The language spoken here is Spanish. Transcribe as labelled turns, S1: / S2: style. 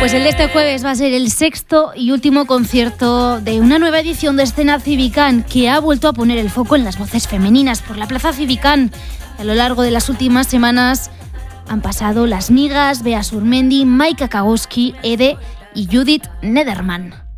S1: Pues el de este jueves va a ser el sexto y último concierto de una nueva edición de Escena Civicán, que ha vuelto a poner el foco en las voces femeninas por la Plaza Civicán. A lo largo de las últimas semanas han pasado Las Migas, Bea Surmendi, Maika Kagowski, Ede y Judith Nederman.